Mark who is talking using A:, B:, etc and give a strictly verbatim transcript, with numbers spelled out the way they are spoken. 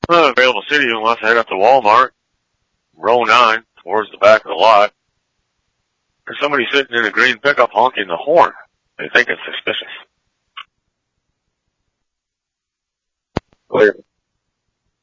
A: Unavailable city unless I head up to Walmart, row nine, towards the back of the lot. There's somebody sitting in a green pickup honking the horn. They think it's suspicious. Later.